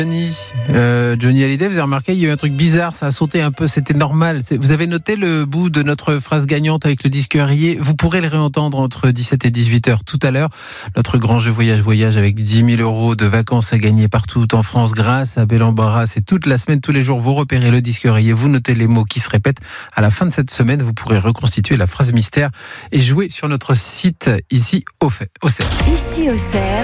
Johnny Hallyday, vous avez remarqué, il y a eu un truc bizarre, ça a sauté un peu, c'était normal. Vous avez noté le bout de notre phrase gagnante avec le disque rayé. Vous pourrez le réentendre entre 17 et 18 heures tout à l'heure. Notre grand jeu voyage avec 10 000 euros de vacances à gagner partout en France grâce à Bel Embarras. C'est toute la semaine, tous les jours, vous repérez le disque rayé, vous notez les mots qui se répètent. À la fin de cette semaine, vous pourrez reconstituer la phrase mystère et jouer sur notre site ici au CERF. Ici au CERF.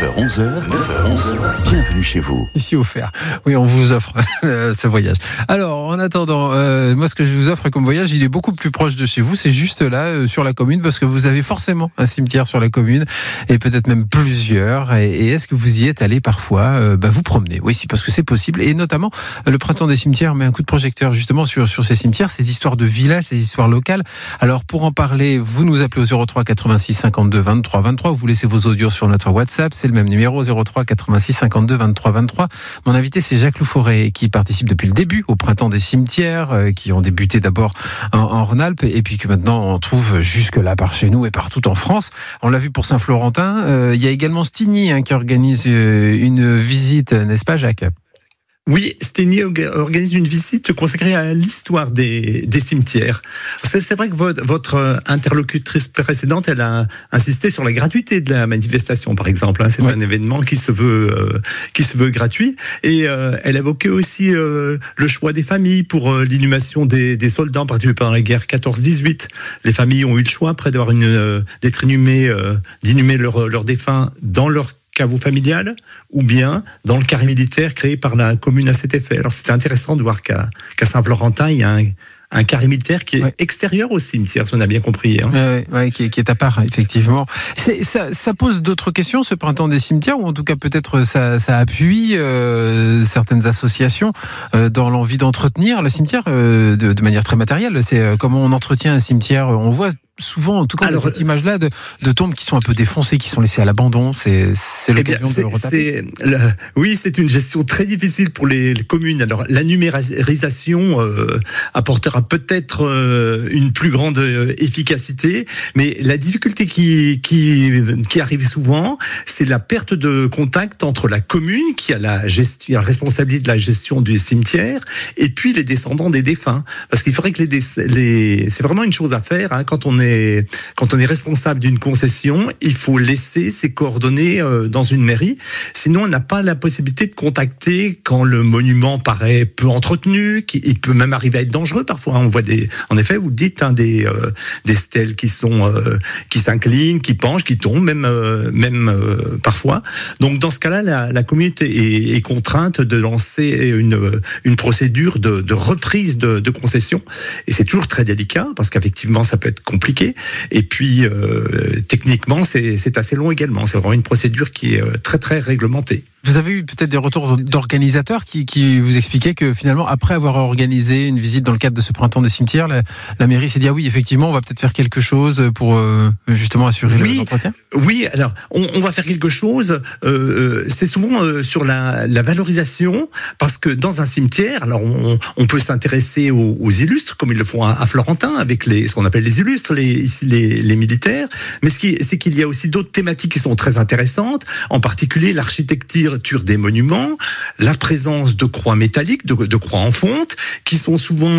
9h-11h, bienvenue chez vous. Ici offert. Oui, on vous offre ce voyage. Alors, en attendant, moi, ce que je vous offre comme voyage, il est beaucoup plus proche de chez vous. C'est juste là, sur la commune, parce que vous avez forcément un cimetière sur la commune, et peut-être même plusieurs. Et est-ce que vous y êtes allé parfois vous promener? Oui, c'est parce que c'est possible. Et notamment, le printemps des cimetières met un coup de projecteur justement sur ces cimetières, ces histoires de village, ces histoires locales. Alors, pour en parler, vous nous appelez au 03 86 52 23 23. Vous laissez vos audios sur notre WhatsApp. C'est le même numéro, 03 86 52 23 23. Mon invité, c'est Jacques Louforêt, qui participe depuis le début au printemps des cimetières, qui ont débuté d'abord en Rhône-Alpes, et puis que maintenant on trouve jusque là par chez nous et partout en France. On l'a vu pour Saint-Florentin. Il y a également Stigny qui organise une visite, n'est-ce pas, Jacques ? Oui, Stigny organise une visite consacrée à l'histoire des cimetières. C'est vrai que votre interlocutrice précédente, elle a insisté sur la gratuité de la manifestation, par exemple. C'est un événement qui se veut gratuit. Et elle évoquait aussi le choix des familles pour l'inhumation des soldats, en particulier pendant la guerre 14-18. Les familles ont eu le choix, après d'avoir d'être inhumés, d'inhumer leurs défunts dans leur caveau familial, ou bien dans le carré militaire créé par la commune à cet effet. Alors c'était intéressant de voir qu'à Saint-Florentin, il y a un carré militaire qui est extérieur au cimetière, si on a bien compris. Qui est à part, effectivement. Ça pose d'autres questions, ce printemps des cimetières, ou en tout cas peut-être ça appuie certaines associations dans l'envie d'entretenir le cimetière de manière très matérielle. C'est comment on entretient un cimetière. On voit souvent, en tout cas, cette image-là de tombes qui sont un peu défoncées, qui sont laissées à l'abandon. C'est l'occasion de retaper. Oui, c'est une gestion très difficile pour les communes. Alors, la numérisation apportera peut-être une plus grande efficacité, mais la difficulté qui arrive souvent, c'est la perte de contact entre la commune, qui a la responsabilité de la gestion du cimetière, et puis les descendants des défunts. Parce qu'il faudrait que c'est vraiment une chose à faire, quand on est responsable d'une concession, il faut laisser ses coordonnées dans une mairie. Sinon, on n'a pas la possibilité de contacter quand le monument paraît peu entretenu, il peut même arriver à être dangereux parfois. On voit en effet, vous le dites, des stèles qui s'inclinent, qui penchent, qui tombent, même parfois. Donc, dans ce cas-là, la communauté est contrainte de lancer une procédure de reprise de concession. Et c'est toujours très délicat, parce qu'effectivement, ça peut être compliqué. Et puis, techniquement, c'est assez long également. C'est vraiment une procédure qui est très, très réglementée. Vous avez eu peut-être des retours d'organisateurs qui vous expliquaient que finalement, après avoir organisé une visite dans le cadre de ce printemps des cimetières, la mairie s'est dit oui, effectivement, on va peut-être faire quelque chose pour justement assurer l'entretien. Oui, alors on va faire quelque chose. C'est souvent sur la valorisation, parce que dans un cimetière, alors on peut s'intéresser aux illustres, comme ils le font à Florentin, avec ce qu'on appelle les illustres, les militaires. Mais c'est qu'il y a aussi d'autres thématiques qui sont très intéressantes, en particulier l'architecture des monuments, la présence de croix métalliques, de croix en fonte, qui sont souvent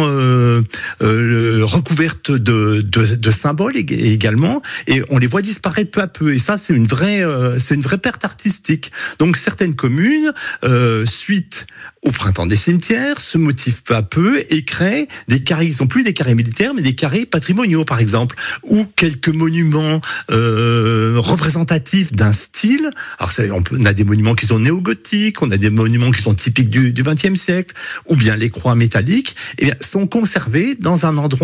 recouvertes de symboles également, et on les voit disparaître peu à peu. Et ça, c'est une vraie perte artistique. Donc certaines communes, suite au printemps des cimetières, se motivent peu à peu et créent des carrés qui ne sont plus des carrés militaires, mais des carrés patrimoniaux, par exemple, ou quelques monuments représentatifs d'un style. Alors on a des monuments qui sont néo-gothiques, on a des monuments qui sont typiques du XXe siècle, ou bien les croix métalliques, sont conservés dans un endroit